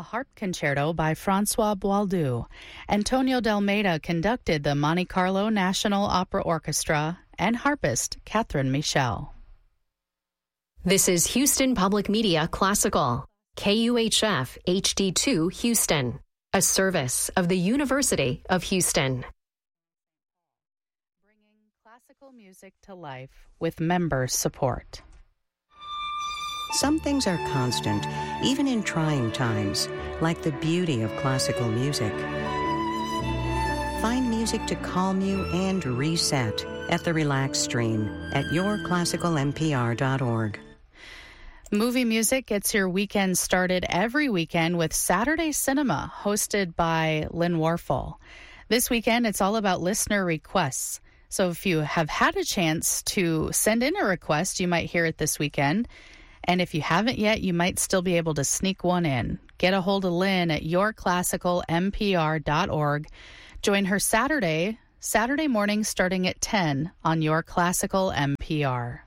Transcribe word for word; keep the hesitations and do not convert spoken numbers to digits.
harp concerto by Francois Boieldieu. Antonio de Almeida conducted the Monte Carlo National Opera Orchestra and harpist Catherine Michel. This is Houston Public Media Classical, K U H F H D two Houston, a service of the University of Houston. Bringing classical music to life with member support. Some things are constant, even in trying times, like the beauty of classical music. Find music to calm you and reset at the Relax Stream at your classical m p r dot org. Movie music gets your weekend started every weekend with Saturday Cinema, hosted by Lynn Warfel. This weekend, it's all about listener requests. So if you have had a chance to send in a request, you might hear it this weekend. And if you haven't yet, you might still be able to sneak one in. Get a hold of Lynn at your classical m p r dot org. Join her Saturday, Saturday morning starting at ten on Your Classical M P R.